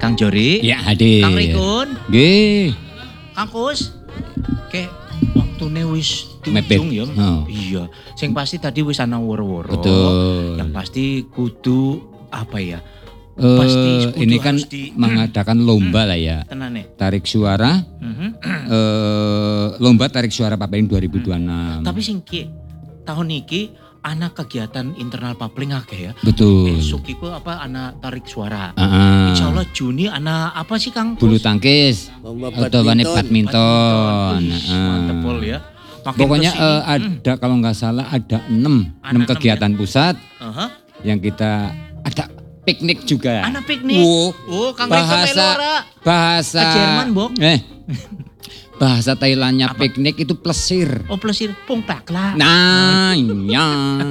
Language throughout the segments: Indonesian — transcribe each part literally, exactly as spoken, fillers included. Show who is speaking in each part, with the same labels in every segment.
Speaker 1: Kang Jori.
Speaker 2: Ya hadir.
Speaker 1: Kang Rikun.
Speaker 2: Nggih.
Speaker 1: Kang Kus. Oke, waktune wis
Speaker 2: Mepet.
Speaker 1: ujung ya.
Speaker 2: Oh.
Speaker 1: Iya. Sing pasti tadi wis ana woro-woro.
Speaker 2: Betul.
Speaker 1: Yang pasti kudu apa ya?
Speaker 2: Uh,
Speaker 1: Pasti kudu
Speaker 2: ini kan
Speaker 1: harus di-
Speaker 2: mengadakan lomba lah ya.
Speaker 1: Tenane.
Speaker 2: Tarik suara.
Speaker 1: Mhm.
Speaker 2: eh, lomba tarik suara Papelin dua ribu dua puluh enam.
Speaker 1: Tapi sing ki tahun iki ana kegiatan internal Papling akeh ya.
Speaker 2: Betul.
Speaker 1: Besok iku apa ana tarik suara.
Speaker 2: Ah,
Speaker 1: Insya Allah Juni ana apa sih Kang?
Speaker 2: bulu tangkis.
Speaker 3: Lomba
Speaker 2: Atau badminton. badminton.
Speaker 1: Wih,
Speaker 2: Ah.
Speaker 1: mantep pol ya. Makin
Speaker 2: Pokoknya
Speaker 1: kesini,
Speaker 2: eh, ada kalau nggak salah ada enam,
Speaker 1: Ada
Speaker 2: enam
Speaker 1: enam
Speaker 2: kegiatan pusat
Speaker 1: Aha.
Speaker 2: yang kita ada piknik juga.
Speaker 1: Ana piknik.
Speaker 2: Wow.
Speaker 1: Oh, Kang Riko
Speaker 2: bahasa
Speaker 1: Melora.
Speaker 2: bahasa
Speaker 1: Ke Jerman, Bok.
Speaker 2: Eh. Bahasa Thailandnya piknik itu plesir.
Speaker 1: Oh, plesir pung pakla.
Speaker 2: Nah, iya.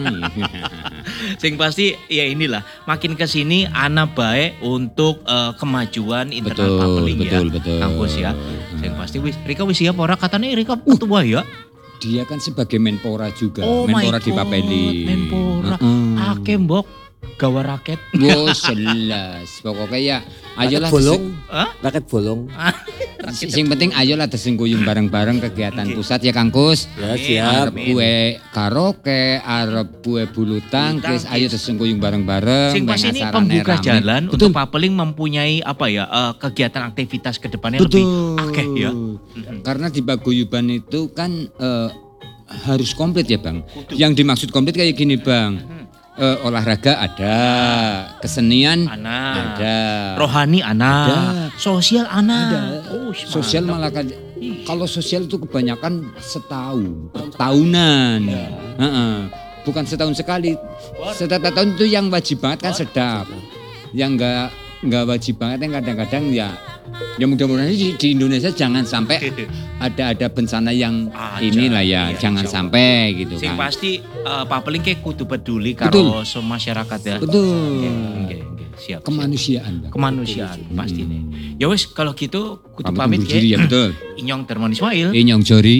Speaker 1: Sing pasti ya inilah makin kesini ana baik untuk eh, kemajuan internal
Speaker 2: Betul,
Speaker 1: Papling
Speaker 2: betul,
Speaker 1: ya.
Speaker 2: betul.
Speaker 1: Kampus ya. Sing pasti wis Rika wis siap ora katanya Rika ketua ya.
Speaker 2: Dia kan sebagai menpora juga,
Speaker 1: Oh my
Speaker 2: menpora di
Speaker 1: God,
Speaker 2: Papelin.
Speaker 1: Menpora.
Speaker 2: Heeh.
Speaker 1: Akeh mbok gawa raket.
Speaker 2: Wow, jelas. Pokoknya ya ayolah
Speaker 3: Raket bolong.
Speaker 1: Hah?
Speaker 3: Raket bolong.
Speaker 2: Sing sing penting ayolah desengkuyung bareng-bareng kegiatan
Speaker 1: Oke.
Speaker 2: pusat ya Kang Kus.
Speaker 3: Ya
Speaker 1: Amin.
Speaker 3: siap.
Speaker 2: Arep kue karaoke, arep kue bulu tangkis,
Speaker 1: tangkis.
Speaker 2: ayo desengkuyung bareng-bareng.
Speaker 1: Sing pas
Speaker 2: main
Speaker 1: ini
Speaker 2: acarane
Speaker 1: pembuka
Speaker 2: rame.
Speaker 1: jalan
Speaker 2: Betul.
Speaker 1: untuk Papeling mempunyai apa ya eh, kegiatan aktivitas ke depannya lebih akeh ya.
Speaker 2: Karena di paguyuban itu kan eh, harus komplit ya Bang. Yang dimaksud komplit kayak gini Bang. Eh, olahraga ada, kesenian
Speaker 1: Ana,
Speaker 2: ada,
Speaker 1: rohani ana,
Speaker 2: Ada.
Speaker 1: sosial ana.
Speaker 2: Ada.
Speaker 1: Oh,
Speaker 2: sosial
Speaker 1: mantap.
Speaker 2: malah kan
Speaker 1: Ih.
Speaker 2: kalau sosial itu kebanyakan setahun, tahunan. Heeh. Bukan setahun sekali. Setiap tahun itu yang wajib banget kan sedap. Yang enggak enggak wajib banget yang kadang-kadang ya ya mudah-mudahan di, di Indonesia jangan sampai ada ada bencana yang
Speaker 1: Aja,
Speaker 2: inilah ya,
Speaker 1: iya,
Speaker 2: jangan
Speaker 1: insya Allah.
Speaker 2: sampai gitu
Speaker 1: Sing
Speaker 2: kan.
Speaker 1: pasti eh, Papeling kayak kudu peduli karo so masyarakat ya.
Speaker 2: Betul.
Speaker 1: Oke, oke, oke. Siap. siap.
Speaker 2: Kemanusiaan Bang.
Speaker 1: Kemanusiaan pasti nih. Ya wis kalau gitu kudu
Speaker 2: Pamit
Speaker 1: pamit
Speaker 2: undur diri ya betul.
Speaker 1: Inyong Darman Ismail.
Speaker 2: Inyong Jori,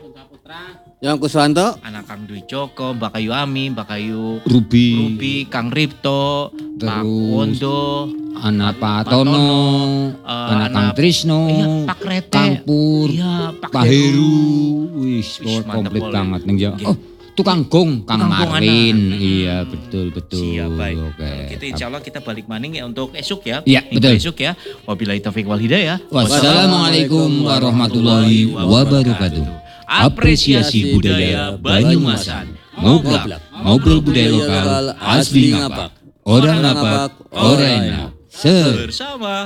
Speaker 3: Yang Kuswanto.
Speaker 1: Anak Kang Dwi Joko, Mbak Kayu Ami, Mbak Kayu
Speaker 2: Ruby,
Speaker 1: Ruby, Kang Ripto, Pak
Speaker 2: Terus,
Speaker 1: Wondo,
Speaker 2: anak Pak
Speaker 1: Pak
Speaker 2: Tono,
Speaker 1: Tono,
Speaker 2: anak
Speaker 1: eh,
Speaker 2: Kang
Speaker 1: anak-
Speaker 2: Trisno,
Speaker 1: iya, Pak Rete,
Speaker 2: Kang Pur,
Speaker 1: iya, Pak
Speaker 2: Pak Heru, wis
Speaker 1: Wis, mantep
Speaker 2: komplit
Speaker 1: boleh.
Speaker 2: banget nih ya.
Speaker 1: Oke.
Speaker 2: Oh, tukang gong, Kang
Speaker 1: Tukang gong
Speaker 2: Marlin,
Speaker 1: anak.
Speaker 2: iya betul betul.
Speaker 1: Siap baik.
Speaker 2: Oke.
Speaker 1: Kita insya Allah kita balik maning ya untuk esok ya.
Speaker 2: Iya,
Speaker 1: Hingga
Speaker 2: betul.
Speaker 1: esok ya. Wabillahi taufiq wal hidayah.
Speaker 2: Wassalamualaikum warahmatullahi wabarakatuh. Apresiasi budaya Banyumasan. Ngoblak, ngobrol budaya lokal asli ngapak. Orang ngapak, orang enak. Ser.
Speaker 1: Bersama